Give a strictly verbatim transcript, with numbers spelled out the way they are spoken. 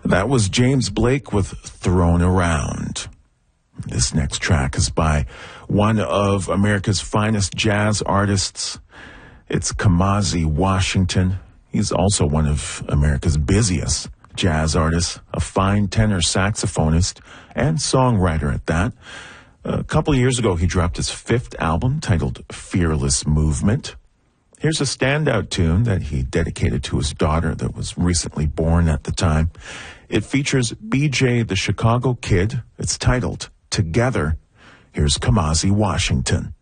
That was James Blake with Thrown Around. This next track is by one of America's finest jazz artists. It's Kamasi Washington. He's also one of America's busiest jazz artists, a fine tenor saxophonist and songwriter at that. A couple of years ago, he dropped his fifth album titled Fearless Movement. Here's a standout tune that he dedicated to his daughter that was recently born at the time. It features B J the Chicago Kid. It's titled Together. Here's Kamasi Washington.